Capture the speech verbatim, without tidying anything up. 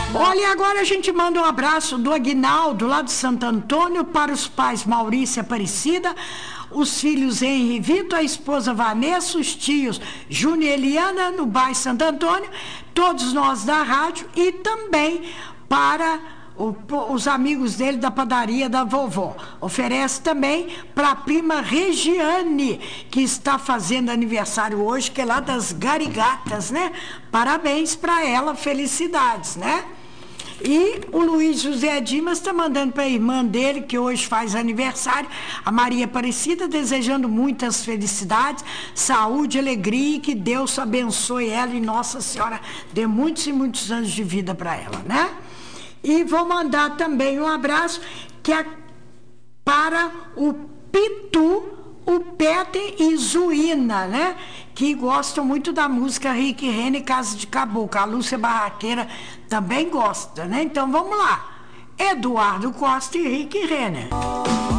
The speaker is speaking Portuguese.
Olha, e agora a gente manda um abraço do Aguinaldo, lá de Santo Antônio, para os pais Maurícia e Aparecida, os filhos Henri e Vitor, a esposa Vanessa, os tios Júnior e Eliana, no bairro Santo Antônio, todos nós da rádio, e também para o, os amigos dele da padaria da vovó. Oferece também para a prima Regiane, que está fazendo aniversário hoje, que é lá das Garigatas, né? Parabéns para ela, felicidades, né? E o Luiz José Dimas está mandando para a irmã dele, que hoje faz aniversário, a Maria Aparecida, desejando muitas felicidades, saúde, alegria, e que Deus abençoe ela e Nossa Senhora dê muitos e muitos anos de vida para ela, né? E vou mandar também um abraço que é para o Pitu, o Peter e Zuína, né? Que gostam muito da música Rick Renner, Casa de Caboclo. A Lúcia Barraqueira também gosta, né? Então vamos lá. Eduardo Costa e Rick Renner.